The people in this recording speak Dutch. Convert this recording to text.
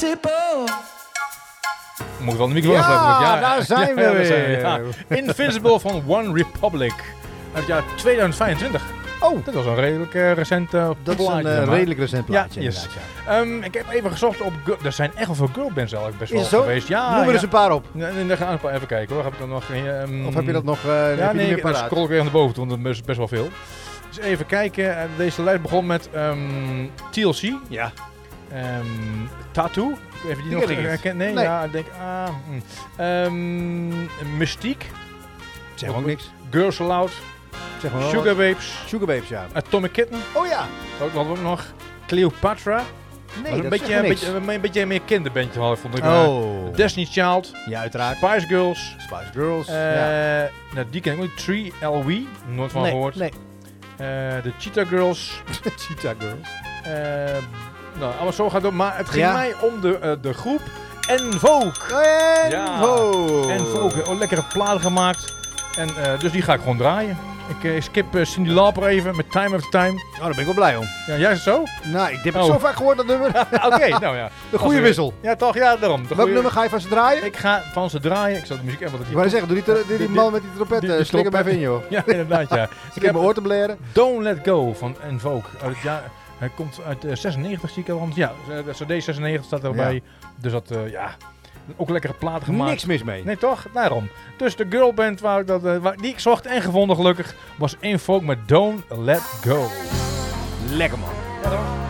Invincible. Moet wel de microfoon hebben. Ja, daar zijn we weer. Ja. Invincible van One Republic. Uit het jaar 2025. Oh, Dat was een redelijk recent dat is plaatje, een zeg maar. redelijk recent plaatje. Ja, yes. inderdaad, ja. Ik heb even gezocht op... Er zijn echt wel veel girlbands eigenlijk best Is wel het zo? geweest. Ja, Noem er eens een paar op. Nee, daar gaan we even kijken hoor. Heb ik dan nog... Of heb je dat nog Ja, heb je nee, niet ik meer paraat? scroll ik weer naar boven toe, want dat is best wel veel. Dus even kijken. Deze lijst begon met TLC. Ja. Tattoo. Even die Die nog ken ik niet. herkennen? Nee, Nee. ja, ik denk... Mystique. Zeg maar ook niks. Girls Aloud. Zeg maar wel Sugar wat. Babes. Sugar Babes, ja. Atomic Kitten. Oh ja. Dat hadden we ook nog. Cleopatra. Nee, een dat beetje, zegt me niks. een beetje meer kinderbandje had, vond ik. Oh. Destiny's Child. Ja, uiteraard. Spice Girls. Spice Girls. Ja. Nou, die ken ik ook. 3LW. Nooit van Nee, gehoord. nee. De Cheetah Girls. Cheetah Girls. Nou, allemaal zo gaat het. Maar het ging Ja. mij om de groep En Vogue. En Ja. Vogue. En Vogue. Oh, lekkere platen gemaakt. En dus die ga ik gewoon draaien. Ik skip Cyndi Lauper even met Time After Time. Oh, daar ben ik wel blij om. Ja, jij is het zo? Nou, ik heb het Oh. zo vaak gehoord, dat nummer. Oké, nou ja. De goede wissel. Ja, toch? Ja, daarom. Welk nummer ga je van ze draaien? Ik ga van ze draaien. Ik zal de muziek even... Ik wou zeggen, doe die man met die trompet, die slik hem even in, joh. Ja, inderdaad, ja. Ik heb mijn oor te blaren. Don't Let Go van En Vogue. Hij komt uit 96, zie ik al. Want ja, CD 96 staat erbij. Ja. Dus dat, ook lekkere platen gemaakt. Niks mis mee. Nee, toch? Daarom. Dus de girlband die ik zocht en gevonden gelukkig was En Vogue met Don't Let Go. Lekker man. Ja, toch?